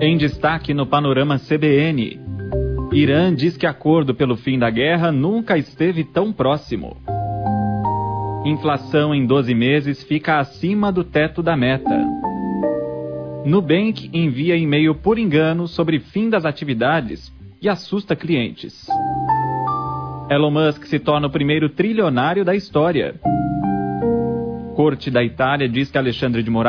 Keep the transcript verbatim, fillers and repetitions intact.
Em destaque no Panorama C B N, Irã diz que acordo pelo fim da guerra nunca esteve tão próximo. Inflação em doze meses fica acima do teto da meta. Nubank envia e-mail por engano sobre fim das atividades e assusta clientes. Elon Musk se torna o primeiro trilionário da história. Corte da Itália diz que Alexandre de Moraes